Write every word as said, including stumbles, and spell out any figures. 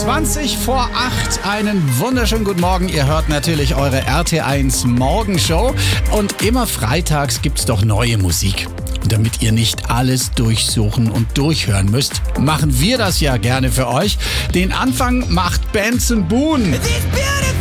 zwanzig vor acht, einen wunderschönen guten Morgen. Ihr hört natürlich eure R T eins Morgenshow und immer freitags gibt's doch neue Musik. Und damit ihr nicht alles durchsuchen und durchhören müsst, machen wir das ja gerne für euch. Den Anfang macht Benson Boone. These beautiful